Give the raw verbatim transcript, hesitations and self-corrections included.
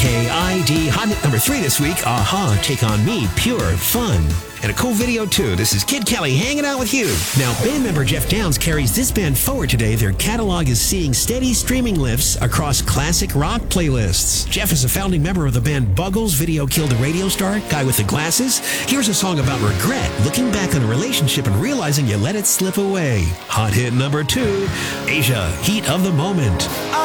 K I D. Hot hit number three this week, Aha, Take On Me, Pure Fun. And a cool video, too. This is Kid Kelly hanging out with you. Now, band member Jeff Downs carries this band forward today. Their catalog is seeing steady streaming lifts across classic rock playlists. Jeff is a founding member of the band Buggles, Video Killed a Radio Star, Guy with the Glasses. Here's a song about regret, looking back on a relationship and realizing you let it slip away. Hot hit number two, Asia, Heat of the Moment.